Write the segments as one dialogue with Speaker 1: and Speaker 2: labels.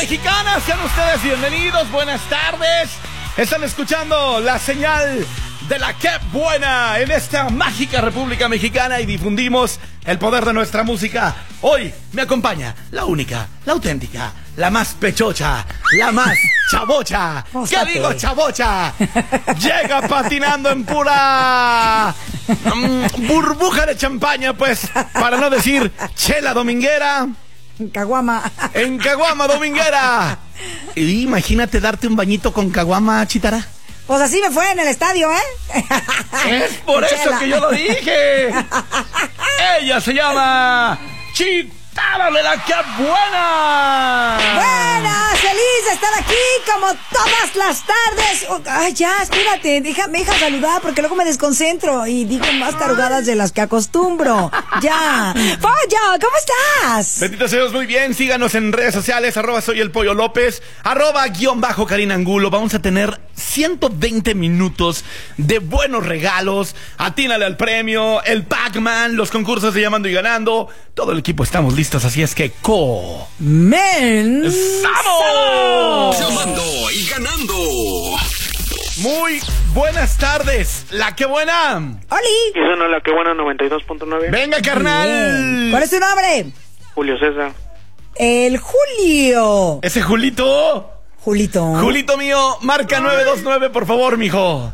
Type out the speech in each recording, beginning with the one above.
Speaker 1: Mexicana, sean ustedes bienvenidos, buenas tardes. Están escuchando la señal de la Qué Buena en esta mágica República Mexicana y difundimos el poder de nuestra música. Hoy me acompaña la única, la auténtica, la más pechocha, la más chavocha. ¿Qué digo, chavocha? Llega patinando en pura burbuja de champaña, pues, para no decir chela dominguera.
Speaker 2: En Caguama.
Speaker 1: En Caguama dominguera. Y imagínate darte un bañito con caguama, Chitara.
Speaker 2: Pues así me fue en el estadio, ¿eh?
Speaker 1: Es por eso que yo lo dije. Ella se llama Chitara de la Qué Buena.
Speaker 2: Buenas, feliz de estar aquí como todas las tardes. Ay, ya, espérate, déjame saludar porque luego me desconcentro y digo más tarugadas de las que acostumbro. Ya. Pollo, ¿cómo estás?
Speaker 1: Bendito sea Dios, muy bien. Síganos en redes sociales, @soy el Pollo López, @Karina Angulo. Vamos a tener 120 minutos de buenos regalos. Atínale al premio, el Pac-Man, los concursos de Llamando y Ganando. Todo el equipo estamos listos, así es que
Speaker 2: ¡Men!
Speaker 1: ¡Vamos!
Speaker 3: Llamando y Ganando.
Speaker 1: Muy buenas tardes, la Qué Buena.
Speaker 2: ¡Oli!
Speaker 4: Y suena la Qué Buena 92.9.
Speaker 1: Venga, carnal.
Speaker 2: Bien. ¿Cuál es tu nombre?
Speaker 4: Julio César.
Speaker 2: El Julio.
Speaker 1: Ese Julito.
Speaker 2: Julito.
Speaker 1: Julito mío, marca 929, por favor, mijo.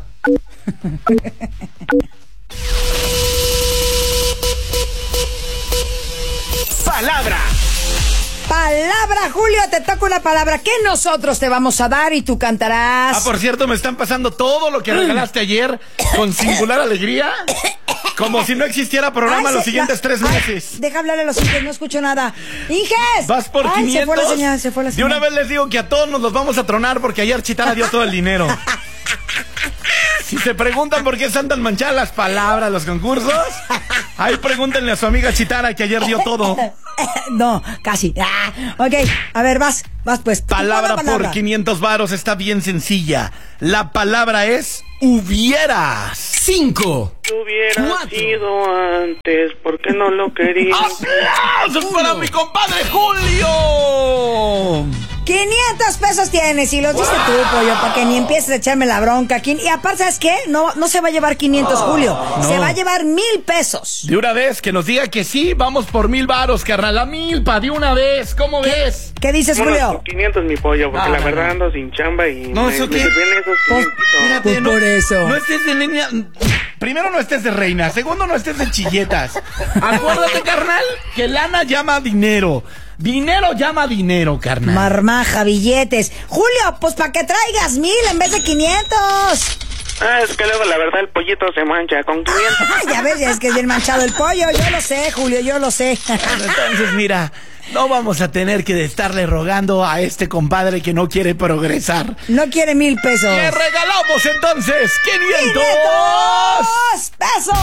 Speaker 1: Palabra.
Speaker 2: Palabra, Julio, te toca una palabra que nosotros te vamos a dar y tú cantarás.
Speaker 1: Ah, por cierto, me están pasando todo lo que regalaste ayer con singular alegría, como si no existiera programa los siguientes 3 meses.
Speaker 2: Deja hablarle a los hijos, no escucho nada. ¡Hijes!
Speaker 1: Vas por 500.
Speaker 2: Se fue la señal, se fue la señal.
Speaker 1: De una vez les digo que a todos nos los vamos a tronar porque ayer Chitara dio todo el dinero. Si se preguntan por qué están tan manchadas las palabras, los concursos, ahí pregúntenle a su amiga Chitara que ayer dio todo.
Speaker 2: No, casi. Ok, a ver, vas pues.
Speaker 1: Palabra por 500 varos, está bien sencilla. La palabra es hubieras. 5.
Speaker 4: Si hubiera sido antes, ¿por qué no lo querías?
Speaker 1: ¡Aplausos para mi compadre Julio!
Speaker 2: 500 pesos tienes y los diste tú, Pollo, para que ni empieces a echarme la bronca. Y aparte, ¿sabes qué? No se va a llevar 500, Julio.
Speaker 1: No.
Speaker 2: Se va a llevar 1000 pesos.
Speaker 1: De una vez, que nos diga que sí, vamos por 1000 varos, carnal. La milpa, de una vez, ¿cómo ves?
Speaker 2: ¿Qué dices,
Speaker 4: Bueno,
Speaker 2: Julio?
Speaker 4: por 500 mi pollo, porque
Speaker 1: No,
Speaker 4: la
Speaker 1: no,
Speaker 4: verdad
Speaker 1: no.
Speaker 4: ando sin chamba y
Speaker 1: No, ¿eso qué?
Speaker 4: sirven esos
Speaker 2: Pues,
Speaker 4: 500.
Speaker 1: Mírate,
Speaker 2: Pues por eso.
Speaker 1: No estés de niña. Primero, no estés de reina. Segundo, no estés de chilletas. Acuérdate, carnal, que lana llama dinero. Dinero llama dinero, carnal.
Speaker 2: Marmaja, billetes. Julio, pues para que traigas 1000 en vez de 500.
Speaker 4: Es que luego la verdad el pollito se mancha con 500.
Speaker 2: Ya ves, es que es bien manchado el pollo. Yo lo sé, Julio, yo lo sé.
Speaker 1: Entonces, mira, no vamos a tener que estarle rogando a este compadre que no quiere progresar.
Speaker 2: No quiere 1000 pesos.
Speaker 1: Le regalamos entonces 500
Speaker 2: pesos.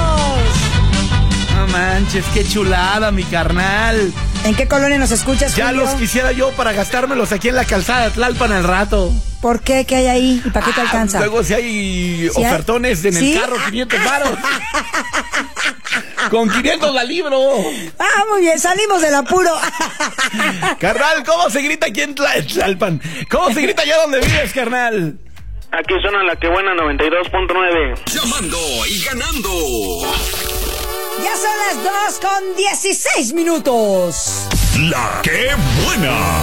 Speaker 1: No manches, qué chulada, mi carnal.
Speaker 2: ¿En qué colonia nos escuchas,
Speaker 1: Ya
Speaker 2: Julio?
Speaker 1: los quisiera yo para gastármelos aquí en la calzada de Tlalpan al rato.
Speaker 2: ¿Por qué? ¿Qué hay ahí? ¿Y para qué te alcanza?
Speaker 1: Luego si hay
Speaker 2: ¿Sí hay?
Speaker 1: ofertones en
Speaker 2: ¿Sí?
Speaker 1: el carro, 500 varos. Con 500 la libro.
Speaker 2: Muy bien, salimos del apuro.
Speaker 1: Carnal, ¿cómo se grita aquí en Tlalpan? ¿Cómo se grita allá donde vives, carnal?
Speaker 4: Aquí suena la Qué Buena 92.9.
Speaker 3: Llamando y Ganando.
Speaker 2: Ya son las 2:16.
Speaker 3: La Qué Buena.